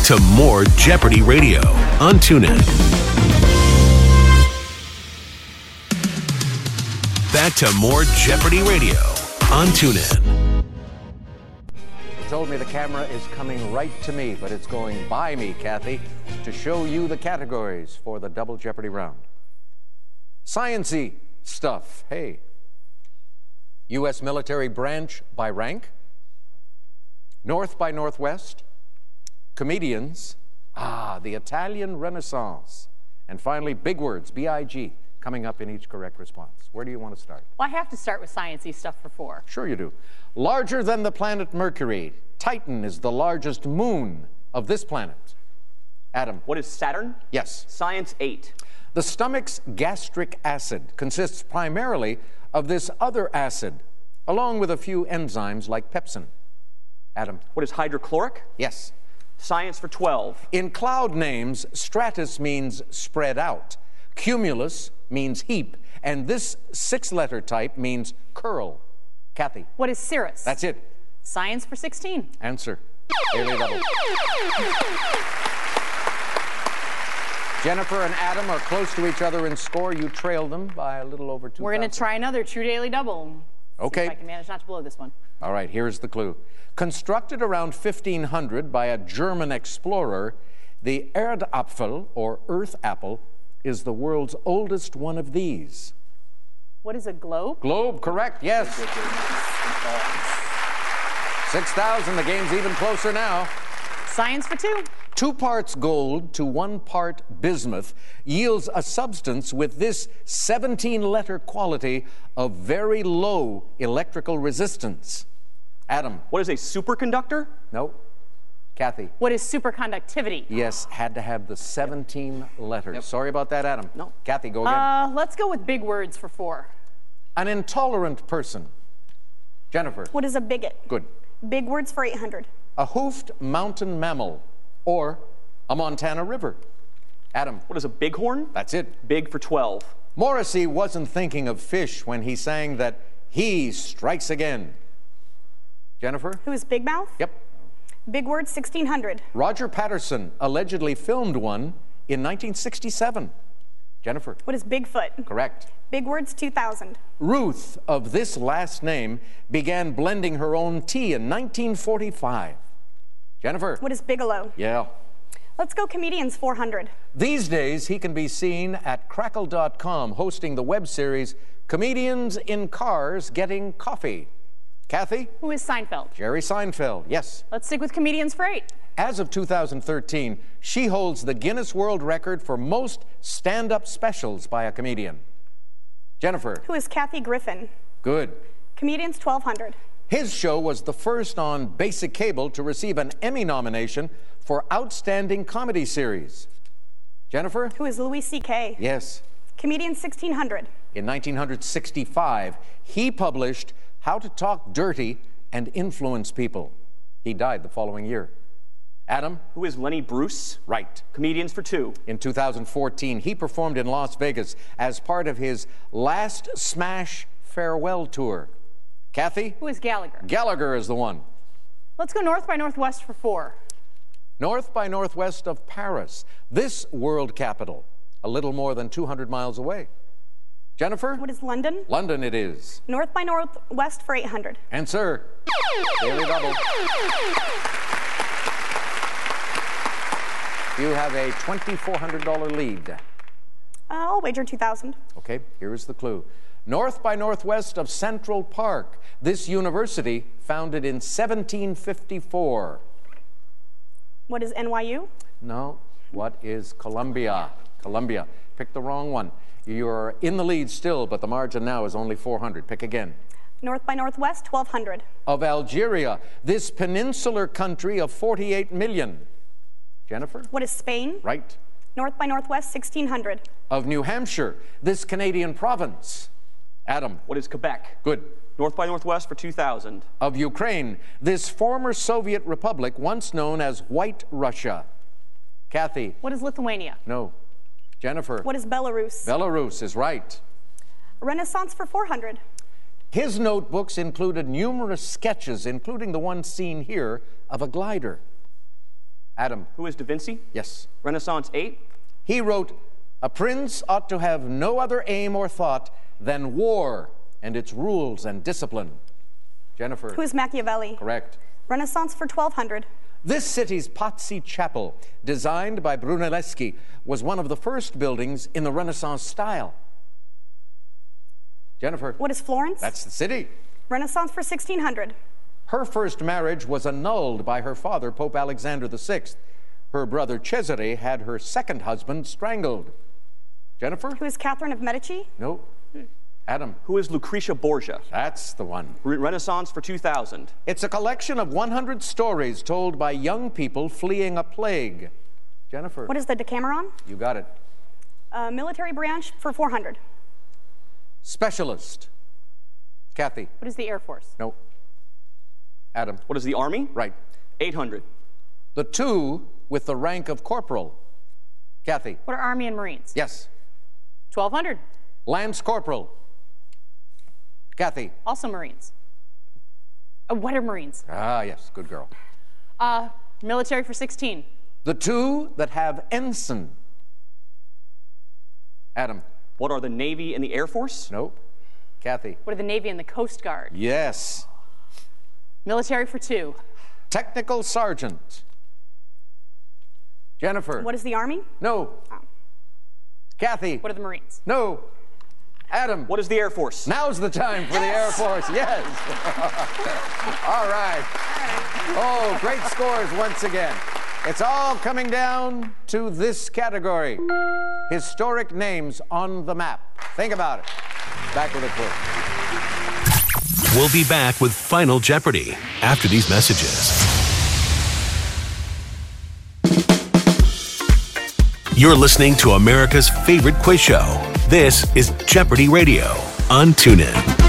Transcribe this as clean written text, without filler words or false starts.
to more Jeopardy Radio on TuneIn. Back to more Jeopardy Radio on TuneIn. You told me the camera is coming right to me, but it's going by me, Kathy, to show you the categories for the Double Jeopardy round. Science-y stuff. Hey. U.S. military branch by rank. North by Northwest. Comedians. The Italian Renaissance. And finally, big words, B-I-G, coming up in each correct response. Where do you want to start? Well, I have to start with science-y stuff for 4. Sure you do. Larger than the planet Mercury, Titan is the largest moon of this planet. Adam. What is Saturn? Yes. Science 8. The stomach's gastric acid consists primarily of this other acid, along with a few enzymes like pepsin. Adam. What is hydrochloric? Yes. Science for 12. In cloud names, stratus means spread out. Cumulus means heap. And this 6-letter type means curl. Kathy. What is cirrus? That's it. Science for 16. Answer. Daily Double. Jennifer and Adam are close to each other in score. You trail them by a little over 2,000. We're going to try another true daily double. Okay. See if I can manage not to blow this one. All right, here's the clue. Constructed around 1500 by a German explorer, the Erdapfel, or earth apple, is the world's oldest one of these. What is a globe? Globe, correct, yes. 6,000, the game's even closer now. Science for 2. 2 parts gold to 1 part bismuth yields a substance with this 17-letter quality of very low electrical resistance. Adam. What is a superconductor? No. Kathy. What is superconductivity? Yes, had to have the 17 letters. Yep. Sorry about that, Adam. No. Kathy, go again. Let's go with big words for 4. An intolerant person. Jennifer. What is a bigot? Good. Big words for 800. A hoofed mountain mammal, or a Montana river. Adam. What is a bighorn? That's it. Big for 12. Morrissey wasn't thinking of fish when he sang that he strikes again. Jennifer? Who is Big Mouth? Yep. Big words 1600. Roger Patterson allegedly filmed one in 1967. Jennifer? What is Bigfoot? Correct. Big words 2000. Ruth, of this last name, began blending her own tea in 1945. Jennifer? What is Bigelow? Yeah. Let's go comedians 400. These days, he can be seen at Crackle.com hosting the web series Comedians in Cars Getting Coffee. Kathy? Who is Seinfeld? Jerry Seinfeld, yes. Let's stick with comedians for 8. As of 2013, she holds the Guinness World Record for most stand-up specials by a comedian. Jennifer? Who is Kathy Griffin? Good. Comedians 1200. His show was the first on basic cable to receive an Emmy nomination for Outstanding Comedy Series. Jennifer? Who is Louis C.K.? Yes. Comedians 1600. In 1965, he published How to Talk Dirty and Influence People. He died the following year. Adam? Who is Lenny Bruce? Right. Comedians for 2. In 2014, he performed in Las Vegas as part of his Last Smash Farewell Tour. Kathy? Who is Gallagher? Gallagher is the one. Let's go north by northwest for 4. North by northwest of Paris, this world capital, a little more than 200 miles away. Jennifer? What is London? London it is. North by northwest for 800. Answer. Daily Double. You have a $2,400 lead. I'll wager 2000. Okay, here is the clue. North by northwest of Central Park, this university founded in 1754. What is NYU? No. What is Columbia? Columbia. Pick the wrong one. You're in the lead still, but the margin now is only 400. Pick again. North by northwest 1200. Of Algeria, this peninsular country of 48 million. Jennifer? What is Spain? Right. North by northwest 1600. Of New Hampshire, this Canadian province. Adam? What is Quebec? Good. North by northwest for 2000. Of Ukraine, this former Soviet republic once known as White Russia. Kathy? What is Lithuania? No. Jennifer? What is Belarus? Belarus is right. Renaissance for 400. His notebooks included numerous sketches, including the one seen here of a glider. Adam. Who is Da Vinci? Yes. Renaissance 8. He wrote, "A prince ought to have no other aim or thought than war and its rules and discipline." Jennifer. Who is Machiavelli? Correct. Renaissance for 1200. This city's Pazzi Chapel, designed by Brunelleschi, was one of the first buildings in the Renaissance style. Jennifer. What is Florence? That's the city. Renaissance for 1600. Her first marriage was annulled by her father, Pope Alexander VI. Her brother Cesare had her second husband strangled. Jennifer? Who is Catherine of Medici? No. Adam. Who is Lucretia Borgia? That's the one. Renaissance for 2000. It's a collection of 100 stories told by young people fleeing a plague. Jennifer. What is the Decameron? You got it. Military branch for 400. Specialist. Kathy. What is the Air Force? No. Adam. What is the Army? Right. 800. The two with the rank of corporal. Kathy. What are Army and Marines? Yes. 1200. Lance corporal. Kathy. Also Marines. What are Marines? Ah, yes. Good girl. Military for 16. The two that have ensign. Adam. What are the Navy and the Air Force? Nope. Kathy. What are the Navy and the Coast Guard? Yes. Military for 2. Technical sergeant. Jennifer. What is the Army? No. Kathy. What are the Marines? No. Adam. What is the Air Force? Now's the time for the Air Force. Yes. All right. Oh, great scores once again. It's all coming down to this category. Historic names on the map. Think about it. Back with a clue. We'll be back with Final Jeopardy after these messages. You're listening to America's favorite quiz show. This is Jeopardy Radio on TuneIn.